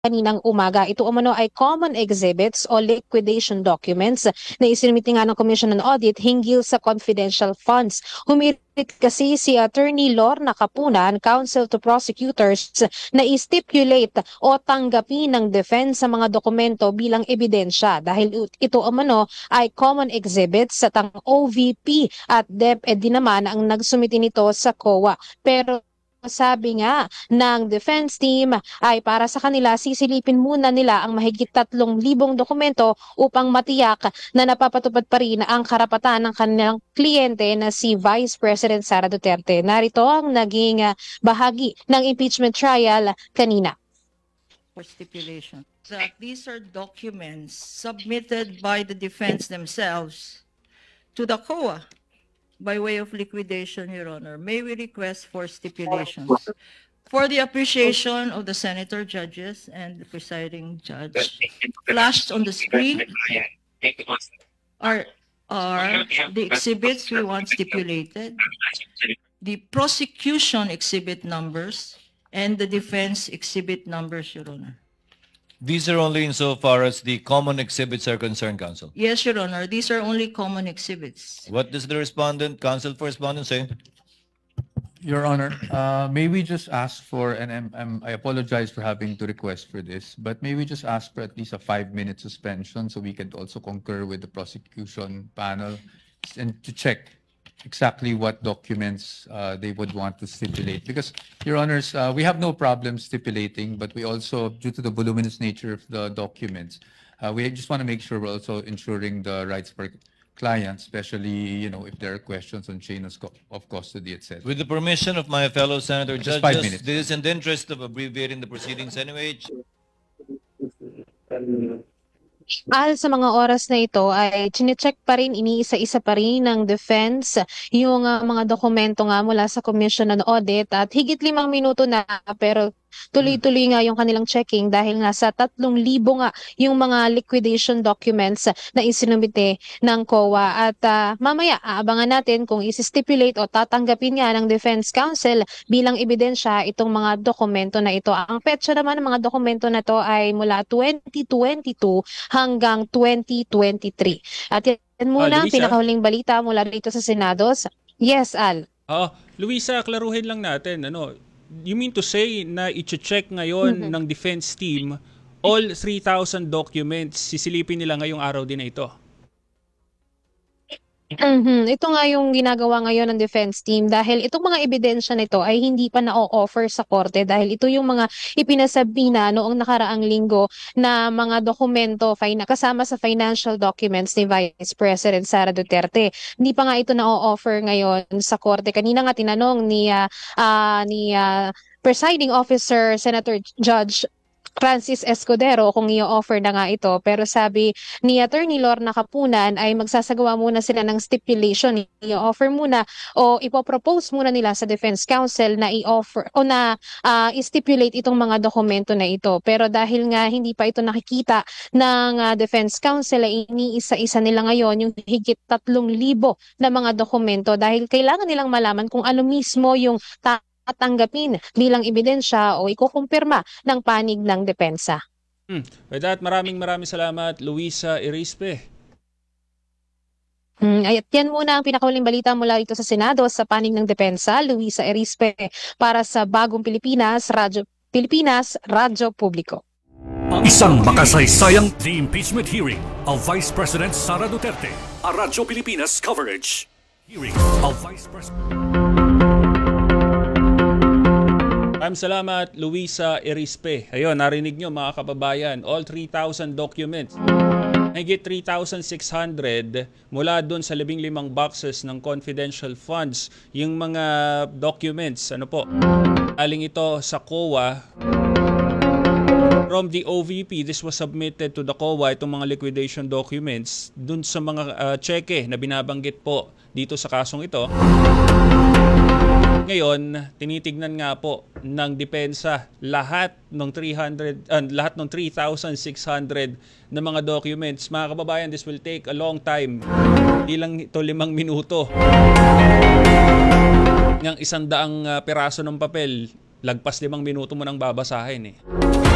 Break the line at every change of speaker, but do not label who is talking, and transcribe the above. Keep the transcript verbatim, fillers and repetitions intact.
kaninang umaga. Ito umano ay common exhibits o liquidation documents na isinumiti nga ng Commission on Audit hinggil sa confidential funds. Humirit kasi si Attorney Lorna Capunan, Counsel to Prosecutors, na i-stipulate o tanggapin ng defense sa mga dokumento bilang ebidensya dahil ito umano ay common exhibits sa tang O V P at DepEd din naman ang nagsumiti nito sa C O A. Pero sabi nga ng defense team ay para sa kanila sisilipin muna nila ang mahigit tatlong libong dokumento upang matiyak na napapatupad pa rin ang karapatan ng kanilang kliyente na si Vice President Sara Duterte. Narito ang naging uh, bahagi ng impeachment trial kanina.
For stipulation that these are documents submitted by the defense themselves to the C O A by way of liquidation, Your Honor. May we request for stipulations for the appreciation of the senator, judges, and the presiding judge. Flashed on the screen are, are the exhibits we want stipulated, the prosecution exhibit numbers, and the defense exhibit numbers, Your Honor.
These are only insofar as the common exhibits are concerned, Counsel.
Yes, Your Honor. These are only common exhibits.
What does the respondent, Counsel for Respondent, say?
Your Honor, uh, may we just ask for, and I'm, I'm, I apologize for having to request for this, but may we just ask for at least a five-minute suspension so we can also concur with the prosecution panel and to check exactly what documents uh, they would want to stipulate. Because, Your Honors, uh, we have no problem stipulating, but we also, due to the voluminous nature of the documents, uh, we just want to make sure we're also ensuring the rights for clients, especially, you know, if there are questions on chain of co- of custody, et cetera.
With the permission of my fellow senator
Just five
judges,
minutes.
this is in the interest of abbreviating the proceedings anyway.
Al sa mga oras na ito ay chinecheck pa rin, iniisa-isa pa rin ng defense yung uh, mga dokumento nga mula sa Commission on Audit at higit limang minuto na pero tuloy-tuloy nga yung kanilang checking dahil nga sa tatlong libo nga yung mga liquidation documents na isinumite ng C O A at uh, mamaya aabangan natin kung isi-stipulate o tatanggapin nga ng Defense Counsel bilang ebidensya itong mga dokumento na ito. Ang petsa naman ng mga dokumento na to ay mula twenty twenty-two hanggang twenty twenty-three. At yan muna
Ah,
ang
Luisa?
pinakahuling balita mula dito sa Senado. Yes, Al.
Ah, Luisa, klaruhin lang natin, ano, you mean to say na i-check ngayon ng defense team all three thousand documents, sisilipin nila ngayong araw din na ito?
Mhm. Ito nga yung ginagawa ngayon ng defense team dahil itong mga ebidensya nito ay hindi pa na-offer sa korte dahil ito yung mga ipinasabi na noong nakaraang linggo na mga dokumento fina- kasama sa financial documents ni Vice President Sara Duterte. Hindi pa nga ito na-offer ngayon sa korte. Kanina nga tinanong ni ah, ah, ni ah, Presiding Officer Senator Judge Francis Escudero kung i-offer na nga ito pero sabi ni Attorney Lorna Capunan ay magsasagawa muna sila ng stipulation, i-offer muna o ipopropose muna nila sa Defense Counsel na i-offer o na ah, i-stipulate itong mga dokumento na ito. Pero dahil nga hindi pa ito nakikita ng ah, Defense Counsel ay iniisa-isa nila ngayon yung higit tatlong libo na mga dokumento dahil kailangan nilang malaman kung ano mismo yung ta- tatanggapin bilang ebidensya o ikukumpirma ng panig ng depensa.
Hmm. With that, maraming maraming salamat, Luisa Irispe.
Mm, ay, at yan muna ang pinakahuling balita mula dito sa Senado sa panig ng depensa. Luisa Erispe para sa Bagong Pilipinas, Radyo Pilipinas, Radyo Publiko.
Isang makasaysayang The Impeachment Hearing of Vice President Sara Duterte. A Radyo Pilipinas coverage. Hearing of Vice President.
Maraming salamat, Luisa Irispe. Ayun, narinig nyo mga kababayan, all three thousand documents. Higit three thousand six hundred mula doon sa labing limang boxes ng confidential funds. Yung mga documents, ano po, aling ito sa C O A. From the O V P, this was submitted to the C O A, itong mga liquidation documents, dun sa mga uh, cheque na binabanggit po dito sa kasong ito. Ngayon, tinitignan nga po ng depensa lahat ng three hundred uh, lahat ng three thousand six hundred na mga documents. Mga kababayan, this will take a long time. Hindi lang ito limang minuto. Ng isang daang uh, piraso ng papel, lagpas limang minuto mo nang babasahin eh.